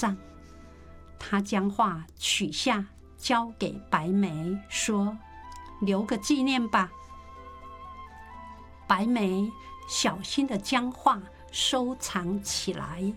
上，他将画取下交给白眉，说：“留个纪念吧。”白眉小心地将画收藏起来。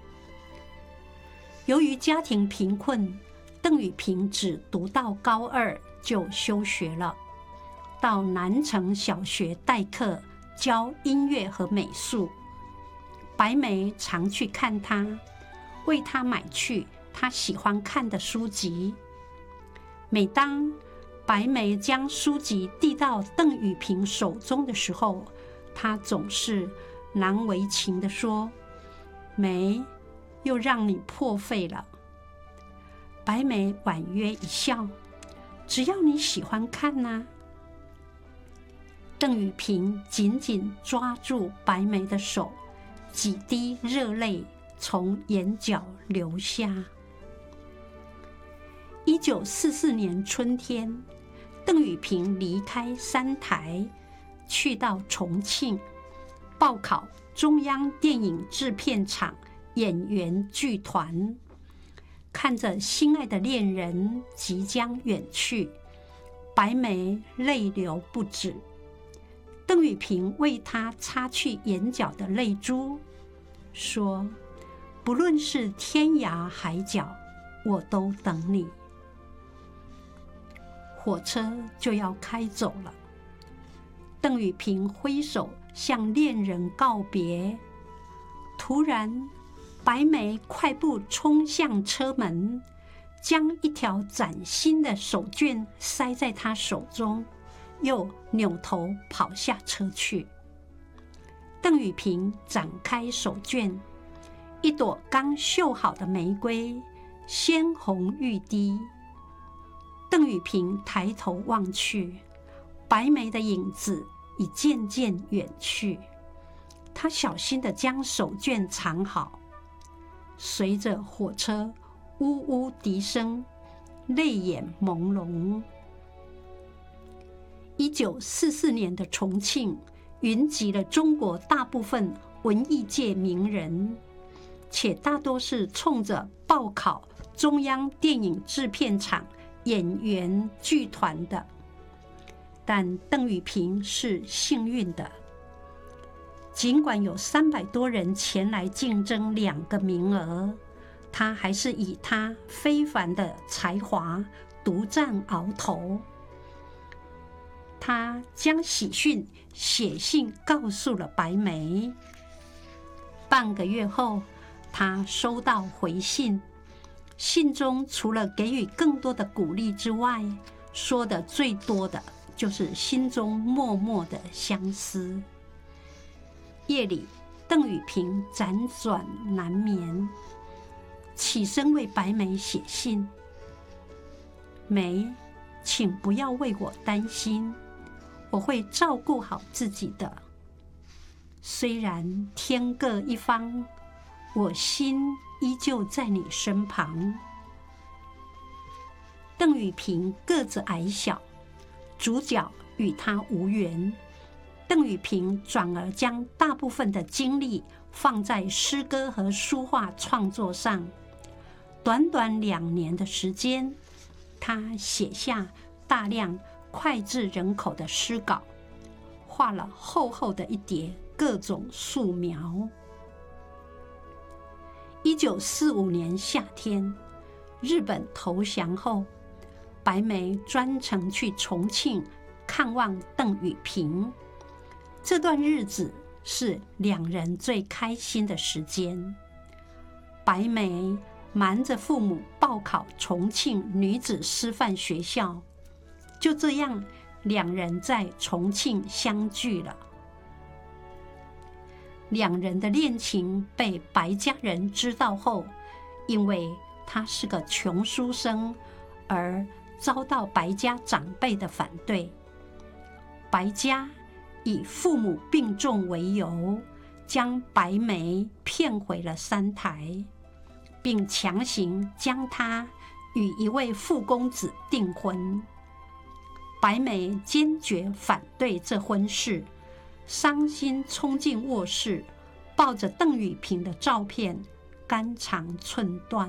由于家庭贫困，邓雨萍只读到高2就休学了，到南城小学代课，教音乐和美术。白眉常去看他，为他买去他喜欢看的书籍。每当白眉将书籍递到邓雨萍手中的时候，他总是难为情地说：“眉，又让你破费了。”白眉婉约一笑：“只要你喜欢看啊。”邓雨萍紧紧抓住白眉的手，几滴热泪从眼角流下。1944年春天，邓雨萍离开三台，去到重庆报考中央电影制片厂演员剧团。看着心爱的恋人即将远去，白眉泪流不止。邓雨萍为他擦去眼角的泪珠，说：“不论是天涯海角，我都等你。”火车就要开走了，邓雨萍挥手向恋人告别。突然，白眉快步冲向车门，将一条崭新的手绢塞在他手中，又扭头跑下车去。邓雨萍展开手绢，一朵刚绣好的玫瑰，鲜红欲滴。邓雨萍抬头望去，白眉的影子已渐渐远去。她小心地将手绢藏好。随着火车呜呜笛声，泪眼朦胧。1944年的重庆云集了中国大部分文艺界名人，且大多是冲着报考中央电影制片厂演员剧团的。但邓雨萍是幸运的，尽管有300多人前来竞争2个名额，他还是以他非凡的才华独占鳌头。他将喜讯写信告诉了白眉。半个月后，他收到回信，信中除了给予更多的鼓励之外，说的最多的就是心中默默的相思。夜里，邓雨萍辗转难眠，起身为白眉写信：“眉，请不要为我担心，我会照顾好自己的。虽然天各一方，我心依旧在你身旁。”邓雨萍个子矮小，主角与她无缘。邓雨萍转而将大部分的精力放在诗歌和书画创作上。短短2年的时间，她写下大量脍炙人口的诗稿，画了厚厚的一叠各种素描。1945年夏天，日本投降后，白眉专程去重庆看望邓雨萍。这段日子是2人最开心的时间。白眉瞒着父母报考重庆女子师范学校，就这样2人在重庆相聚了。2人的恋情被白家人知道后，因为他是个穷书生，而遭到白家长辈的反对。白家以父母病重为由，将白眉骗回了三台，并强行将她与一位富公子订婚。白眉坚决反对这婚事，伤心冲进卧室，抱着邓雨萍的照片，肝肠寸断。